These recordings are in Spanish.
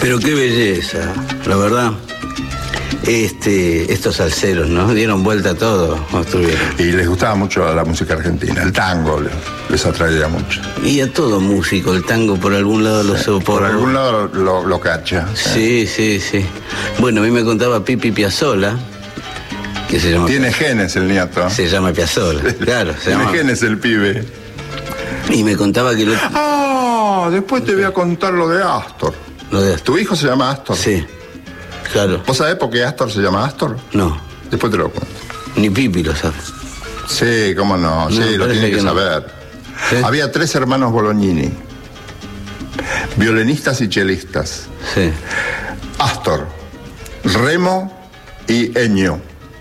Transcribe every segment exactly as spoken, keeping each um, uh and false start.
Pero qué belleza, la verdad. Este, estos salseros, ¿no? Dieron vuelta a todo, construyeron. Y les gustaba mucho la música argentina, el tango les, les atraía mucho. Y a todo músico, el tango por algún lado lo sí, soporta. Por algún lado lo, lo, lo cacha. Sí, sí, sí. Bueno, a mí me contaba Pipi Piazzolla, que se llama... Tiene genes el nieto. Se llama Piazzolla, claro. Se Tiene llama... genes el pibe. Y me contaba que... Lo... Ah, después te voy a contar lo de Astor. Lo de Astor. ¿Tu hijo se llama Astor? Sí. Claro. ¿Vos sabés por qué Astor se llama Astor? No. Después te lo cuento. Ni Pipi lo sabe. Sí, cómo no, no sí, lo tiene que, que no. saber. ¿Sí? Había tres hermanos Bolognini, violinistas y chelistas. Sí. Astor, Remo y Ennio.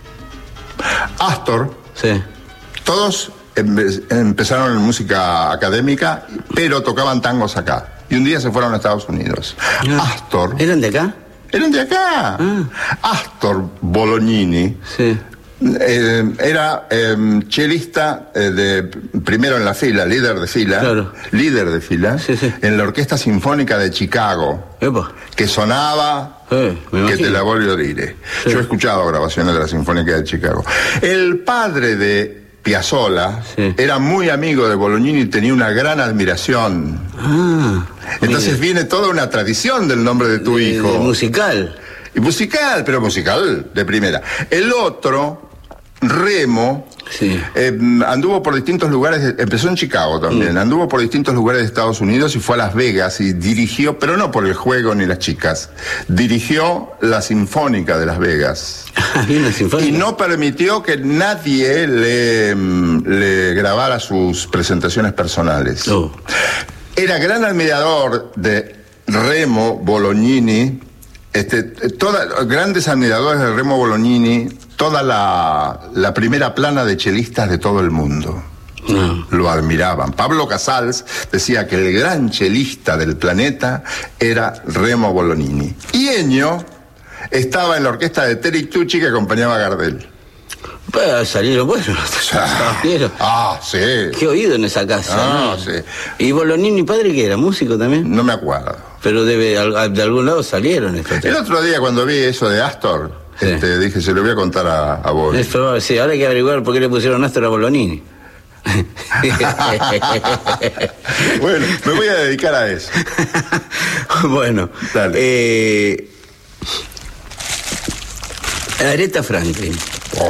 Astor, sí. Todos empe empezaron en música académica, pero tocaban tangos acá. Y un día se fueron a Estados Unidos. No. Astor... ¿Eran de acá? Eran de acá. Ah. Astor Bolognini sí. eh, era eh, chelista eh, de primero en la fila, líder de fila, claro. líder de fila, sí, sí. en la Orquesta Sinfónica de Chicago, Epa. que sonaba, eh, que te la voy a dire. Sí. Yo he escuchado grabaciones de la Sinfónica de Chicago. El padre de Piazzolla sí. era muy amigo de Bolognini y tenía una gran admiración. Ah, entonces mire. Viene toda una tradición del nombre de tu de, hijo. De musical. Y musical, pero musical de primera. El otro, Remo, sí. eh, anduvo por distintos lugares, empezó en Chicago también, mm. anduvo por distintos lugares de Estados Unidos y fue a Las Vegas y dirigió, pero no por el juego ni las chicas, dirigió la Sinfónica de Las Vegas. Y no permitió que nadie le, le grabara sus presentaciones personales. Oh. Era gran admirador de Remo Bolognini, este, toda, grandes admiradores de Remo Bolognini, toda la, la primera plana de chelistas de todo el mundo. No. Lo admiraban. Pablo Casals decía que el gran chelista del planeta era Remo Bolognini. Y Ennio estaba en la orquesta de Terry Tucci que acompañaba a Gardel. Pues salieron buenos. Ah, sí. Qué oído en esa casa. Ah, ¿no? sí. ¿Y Bolognini padre qué era? ¿Músico también? No me acuerdo. Pero debe, de algún lado salieron estos. El otro día cuando vi eso de Astor, sí. este, dije, se lo voy a contar a, a vos. Es probable, sí. Ahora hay que averiguar por qué le pusieron Astor a Bolognini. Bueno, me voy a dedicar a eso. Bueno, dale. Eh, Aretha Franklin. Oh.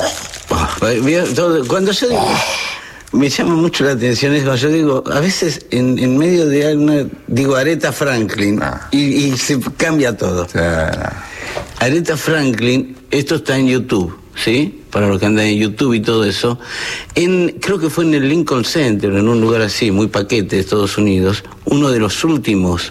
Oh, cuando yo digo, oh. me llama mucho la atención eso, yo digo, a veces en, en medio de alguna, digo Aretha Franklin, ah. y, y se cambia todo. Sí. Aretha Franklin, esto está en YouTube, ¿sí? Para los que andan en YouTube y todo eso. En, creo que fue en el Lincoln Center, en un lugar así, muy paquete de Estados Unidos, uno de los últimos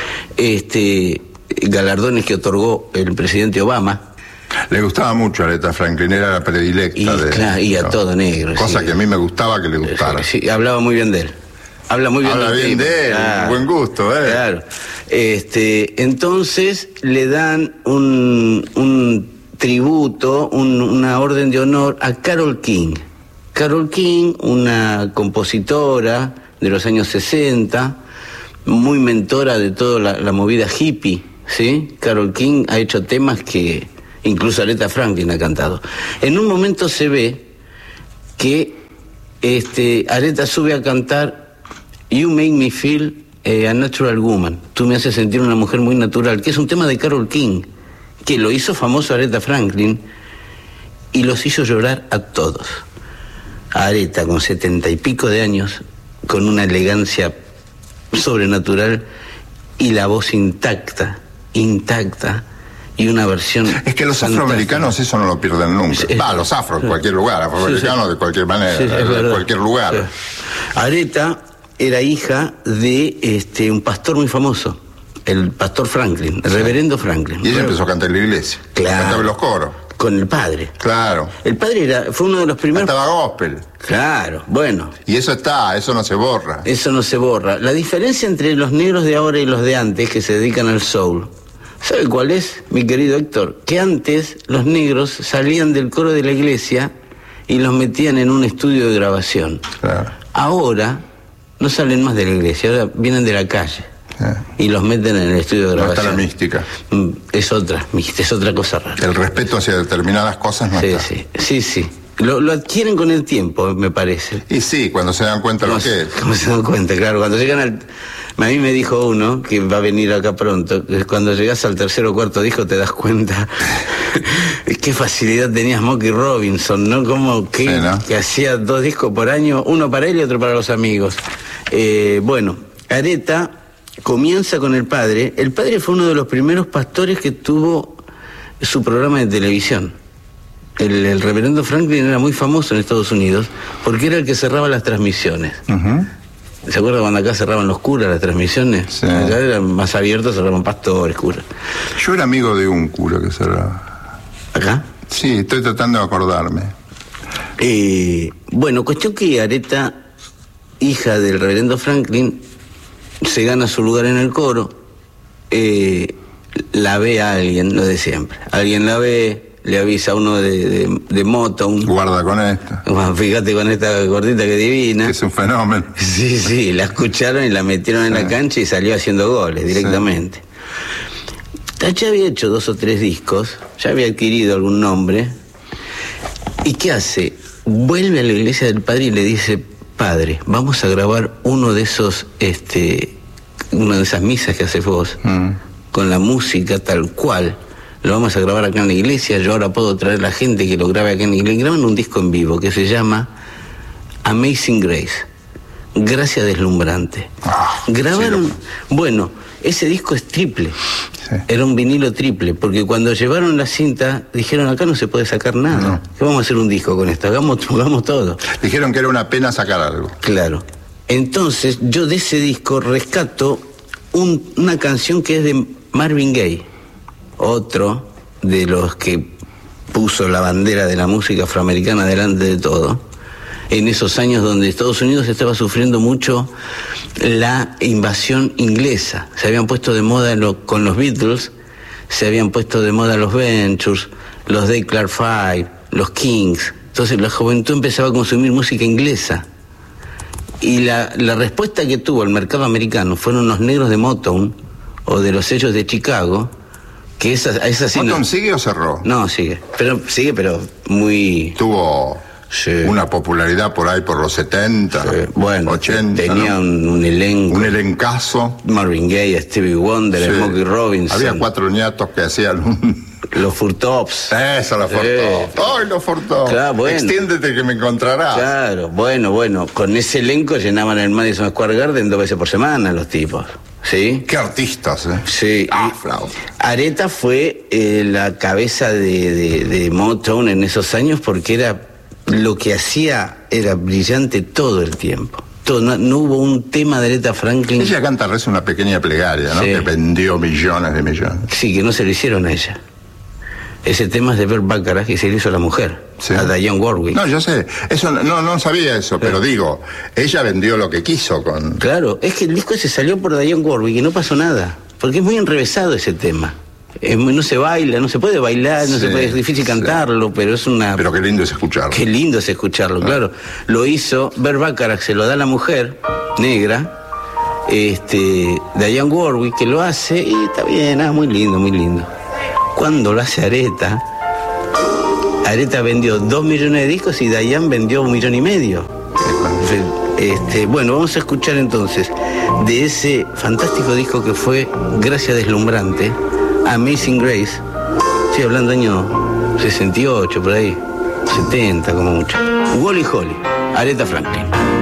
este, galardones que otorgó el presidente Obama. Le gustaba mucho a Aretha Franklin, era la predilecta y, de claro, y a ¿no? todo negro. Cosa sí. que a mí me gustaba que le gustara. Sí, sí, hablaba muy bien de él. Habla muy bien Habla de bien tipo. de él, claro. buen gusto, ¿eh? Claro. Este, entonces le dan un, un tributo, un, una orden de honor a Carole King. Carole King, una compositora de los años sesenta, muy mentora de toda la, la movida hippie, ¿sí? Carole King ha hecho temas que incluso Aretha Franklin ha cantado. En un momento se ve que este, Aretha sube a cantar You Make Me Feel eh, a Natural Woman. Tú me haces sentir una mujer muy natural, que es un tema de Carole King, que lo hizo famoso Aretha Franklin y los hizo llorar a todos. A Aretha, con setenta y pico de años, con una elegancia sobrenatural y la voz intacta, intacta, y una versión... Es que los fantástica. Afroamericanos eso no lo pierden nunca. Va, los afros, en cualquier lugar, afroamericanos sí, sí. de cualquier manera, sí, sí, de cualquier lugar. Sí. Aretha era hija de este, un pastor muy famoso, el pastor Franklin, el sí. reverendo Franklin. Y ella empezó a cantar en la iglesia. Claro. Cantaba en los coros. Con el padre. Claro. El padre era, fue uno de los primeros... Cantaba gospel. Claro, bueno. Y eso está, eso no se borra. Eso no se borra. La diferencia entre los negros de ahora y los de antes, que se dedican al soul, ¿sabe cuál es, mi querido Héctor? Que antes los negros salían del coro de la iglesia y los metían en un estudio de grabación. Claro. Ahora no salen más de la iglesia, ahora vienen de la calle. y los meten en el estudio de grabación. No está la mística. Es otra, es otra cosa rara. El respeto hacia determinadas cosas no sí, está. Sí, sí, sí. Lo, lo adquieren con el tiempo, me parece. Y sí, cuando se dan cuenta de lo que es. Cuando se dan cuenta, claro. Cuando llegan al... A mí me dijo uno, que va a venir acá pronto, que cuando llegas al tercer o cuarto disco te das cuenta qué facilidad tenía Smokey Robinson, ¿no? Como que, sí, ¿no? que hacía dos discos por año, uno para él y otro para los amigos. Eh, bueno, Aretha comienza con el padre. El padre fue uno de los primeros pastores que tuvo su programa de televisión. El, el reverendo Franklin era muy famoso en Estados Unidos porque era el que cerraba las transmisiones. Uh-huh. ¿Se acuerda cuando acá cerraban los curas las transmisiones? Sí. Allá eran más abiertos, cerraban pastores, curas. Yo era amigo de un cura que cerraba. ¿Acá? Sí, estoy tratando de acordarme. Eh, bueno, cuestión que Aretha, hija del reverendo Franklin, se gana su lugar en el coro, eh, la ve a alguien, lo de siempre. Alguien la ve, le avisa a uno de, de, de Motown. Guarda con esta. Bueno, fíjate con esta gordita que divina. Que es un fenómeno. Sí, sí, la escucharon y la metieron sí. en la cancha y salió haciendo goles directamente. Sí. Ya había hecho dos o tres discos, ya había adquirido algún nombre. ¿Y qué hace? Vuelve a la iglesia del padre y le dice: padre, vamos a grabar uno de esos, este, una de esas misas que haces vos, mm. con la música tal cual. Lo vamos a grabar acá en la iglesia. Yo ahora puedo traer a la gente que lo grabe acá en la iglesia. Graban un disco en vivo que se llama Amazing Grace, Gracia Deslumbrante. Ah, Grabaron, sí, lo... bueno, ese disco es triple. Sí. Era un vinilo triple, porque cuando llevaron la cinta dijeron: acá no se puede sacar nada. No. ¿Qué vamos a hacer un disco con esto? Hagamos, hagamos todo. Dijeron que era una pena sacar algo. Claro. Entonces yo de ese disco rescato un, una canción que es de Marvin Gaye, otro de los que puso la bandera de la música afroamericana delante de todo, en esos años donde Estados Unidos estaba sufriendo mucho la invasión inglesa. Se habían puesto de moda lo, con los Beatles, se habían puesto de moda los Ventures, los Day Clark Five, los Kings. Entonces la juventud empezaba a consumir música inglesa. Y la, la respuesta que tuvo el mercado americano fueron los negros de Motown o de los sellos de Chicago, que esa, esa sí ¿Motown no, sigue o cerró? No, sigue, pero sigue, pero muy... Tuvo sí. una popularidad por ahí por los setenta, sí. bueno, ochenta. Tenía ¿no? un, un elenco. Un elencazo. Marvin Gaye, Stevie Wonder, sí. Smokey Robinson. Había cuatro ñatos que hacían un... Los Furtops. Eso, los Furtops. ¡Ay, oh, los Furtops! Claro, bueno. Extiéndete que me encontrarás. Claro, bueno, bueno. Con ese elenco llenaban el Madison Square Garden dos veces por semana los tipos. ¿Sí? Qué artistas, ¿eh? Sí. Ah, Aretha fue eh, la cabeza de, de, de Motown en esos años porque era lo que hacía era brillante todo el tiempo. Todo, no, no hubo un tema de Aretha Franklin. Ella canta reza una pequeña plegaria, ¿no? Sí. Que vendió millones de millones. Sí, que no se lo hicieron a ella. Ese tema es de Burt Bacharach y se le hizo a la mujer, sí. a Dionne Warwick. No, yo sé, eso no, no sabía eso, claro. Pero digo, ella vendió lo que quiso con... Claro, es que el disco se salió por Dionne Warwick y no pasó nada, porque es muy enrevesado ese tema. Es muy, no se baila, no se puede bailar, no sí, se puede, es difícil sí. cantarlo, pero es una... Pero qué lindo es escucharlo. Qué lindo es escucharlo, ah. claro. Lo hizo Burt Bacharach, se lo da a la mujer negra, este, Dionne Warwick, que lo hace y está bien, ah, muy lindo, muy lindo. Cuando lo hace Aretha, Aretha vendió dos millones de discos y Diane vendió un millón y medio. Este, bueno, vamos a escuchar entonces de ese fantástico disco que fue Gracia Deslumbrante, Amazing Grace. Estoy hablando año sesenta y ocho, por ahí, setenta como mucho. Wally Holly, Aretha Franklin.